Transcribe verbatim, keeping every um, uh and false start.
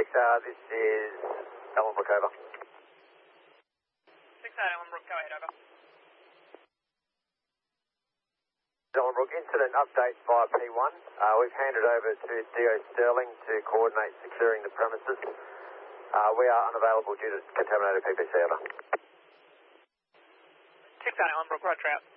six R, this is Ellenbrook, over. six R, Ellenbrook, go ahead, over. Ellenbrook, incident update via P one. Uh, we've handed over to D O Sterling to coordinate securing the premises. Uh, we are unavailable due to contaminated P P C, over. six R, Ellenbrook, roger out.